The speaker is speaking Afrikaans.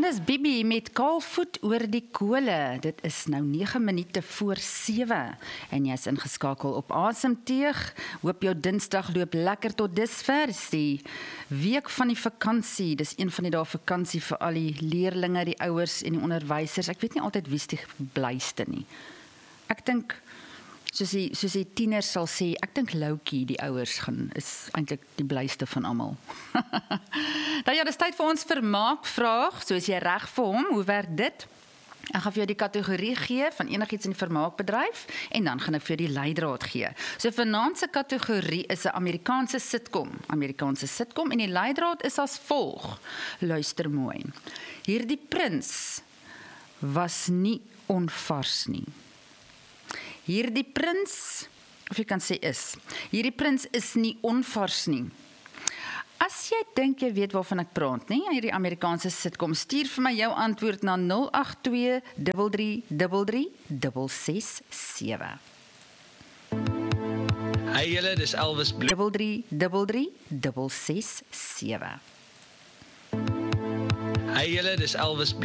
is Bibi met kaalvoet oor die kole. Dit is nou 9 minute voor 7 en jy is ingeskakel op Asemteug. Hoop jou Dinsdag loop lekker tot dusver. Dis die week van die vakansie. Dis een van die dae vakansie vir al die leerlinge, die ouers en die onderwysers. Ek weet nie altyd wie's die blyste nie. Ek dink soos die tieners sal sê, ek dink Loukie, die ouers is eintlik die blyste van almal. Dan ja, dis tyd vir ons vermaakvraag. So is jy reg vir hom, hoe werk dit? Ek gaan vir jou die kategorie gee van enigiets in die vermaakbedryf en dan gaan ek vir jou die leidraad gee. So vanaand se kategorie is 'n Amerikaanse sitcom en die leidraad is as volg. Luister mooi. Hierdie prins was nie onvars nie. Hierdie prins is nie onvars nie. As jy dink jy weet waarvan ek praat, nie? Hierdie Amerikaanse sitcom, stuur vir my jou antwoord na 082 3333 667. Hey julle, dis Elvis Blue. 3333 667. Hey julle, dis Elvis Blue.